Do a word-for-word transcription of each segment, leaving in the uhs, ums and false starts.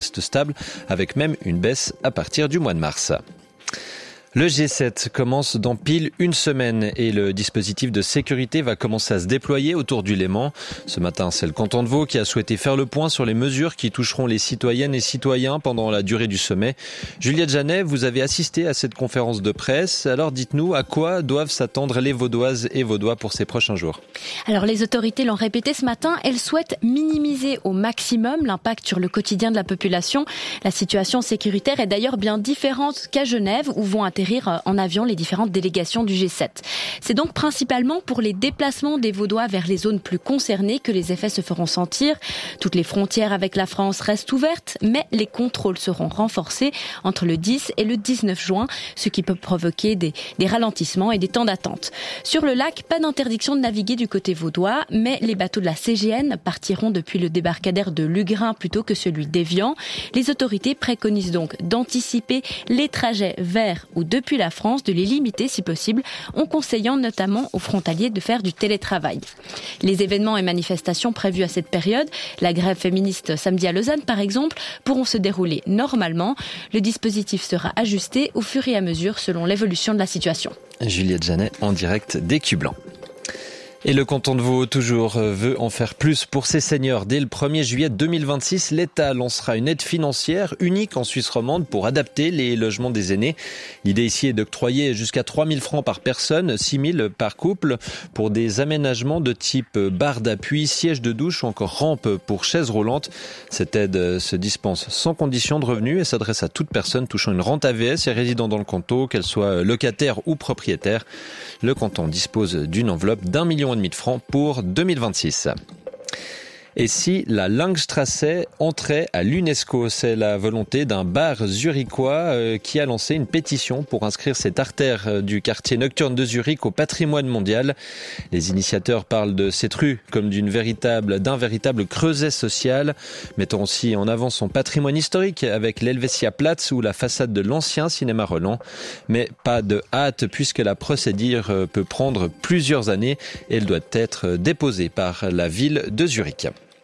reste stable, avec même une baisse à partir du mois de mars. Le G sept commence dans pile une semaine et le dispositif de sécurité va commencer à se déployer autour du Léman. Ce matin, c'est le canton de Vaud qui a souhaité faire le point sur les mesures qui toucheront les citoyennes et citoyens pendant la durée du sommet. Juliette Janet, vous avez assisté à cette conférence de presse. Alors dites-nous, à quoi doivent s'attendre les Vaudoises et Vaudois pour ces prochains jours ? Alors les autorités l'ont répété ce matin, elles souhaitent minimiser au maximum l'impact sur le quotidien de la population. La situation sécuritaire est d'ailleurs bien différente qu'à Genève où vont atterrir en avion les différentes délégations du G sept. C'est donc principalement pour les déplacements des Vaudois vers les zones plus concernées que les effets se feront sentir. Toutes les frontières avec la France restent ouvertes, mais les contrôles seront renforcés entre le dix et le dix-neuf juin, ce qui peut provoquer des, des ralentissements et des temps d'attente. Sur le lac, pas d'interdiction de naviguer du côté vaudois, mais les bateaux de la C G N partiront depuis le débarcadère de Lugrin plutôt que celui d'Évian. Les autorités préconisent donc d'anticiper les trajets vers ou depuis la France, de les limiter si possible, en conseillant notamment aux frontaliers de faire du télétravail. Les événements et manifestations prévus à cette période, la grève féministe samedi à Lausanne par exemple, pourront se dérouler normalement. Le dispositif sera ajusté au fur et à mesure selon l'évolution de la situation. Juliette Janet en direct d'Écu Blanc. Et le canton de Vaud, toujours, veut en faire plus pour ses seniors. Dès le premier juillet deux mille vingt-six, l'État lancera une aide financière unique en Suisse romande pour adapter les logements des aînés. L'idée ici est d'octroyer jusqu'à trois mille francs par personne, six mille par couple, pour des aménagements de type barre d'appui, siège de douche ou encore rampe pour chaises roulantes. Cette aide se dispense sans condition de revenu et s'adresse à toute personne touchant une rente A V S et résidant dans le canton, qu'elle soit locataire ou propriétaire. Le canton dispose d'une enveloppe d'un million et demi de francs pour deux mille vingt-six. Et si la Langstrasse entrait à l'UNESCO, c'est la volonté d'un bar zurichois euh, qui a lancé une pétition pour inscrire cette artère euh, du quartier nocturne de Zurich au patrimoine mondial. Les initiateurs parlent de cette rue comme d'une véritable, d'un véritable creuset social, mettant aussi en avant son patrimoine historique avec l'Helvetia Platz ou la façade de l'ancien cinéma Roland. Mais pas de hâte puisque la procédure peut prendre plusieurs années et elle doit être déposée par la ville de Zurich.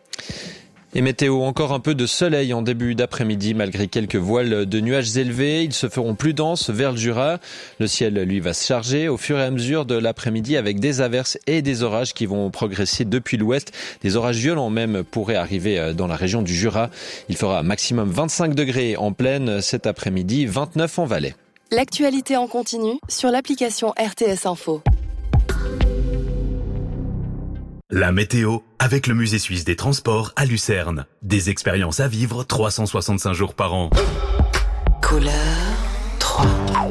Et météo, encore un peu de soleil en début d'après-midi malgré quelques voiles de nuages élevés. Ils se feront plus denses vers le Jura. Le ciel, lui, va se charger au fur et à mesure de l'après-midi avec des averses et des orages qui vont progresser depuis l'ouest. Des orages violents même pourraient arriver dans la région du Jura. Il fera maximum vingt-cinq degrés en plaine cet après-midi, vingt-neuf en Valais. L'actualité en continu sur l'application R T S Info. La météo avec le Musée suisse des transports à Lucerne. Des expériences à vivre trois cent soixante-cinq jours par an. Couleur trois.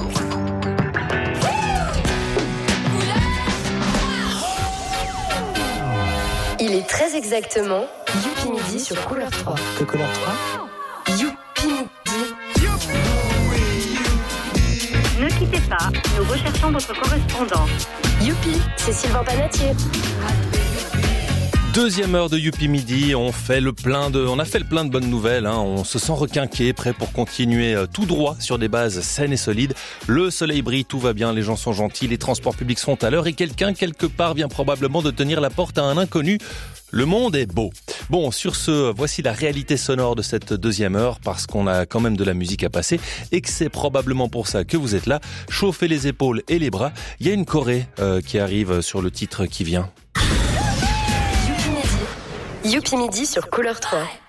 Il est très exactement Youpi Midi sur Couleur trois. Que Couleur trois ? Youpi Midi. Ne quittez pas, nous recherchons votre correspondant. Youpi, c'est Sylvain Panatier. Deuxième heure de Youpi Midi, on fait le plein de, on a fait le plein de bonnes nouvelles, hein. On se sent requinqué, prêt pour continuer tout droit sur des bases saines et solides. Le soleil brille, tout va bien, les gens sont gentils, les transports publics sont à l'heure et quelqu'un quelque part vient probablement de tenir la porte à un inconnu. Le monde est beau. Bon, sur ce, voici la réalité sonore de cette deuxième heure parce qu'on a quand même de la musique à passer et que c'est probablement pour ça que vous êtes là. Chauffez les épaules et les bras. Il y a une choré euh, qui arrive sur le titre qui vient. Youpi Midi sur Couleur trois.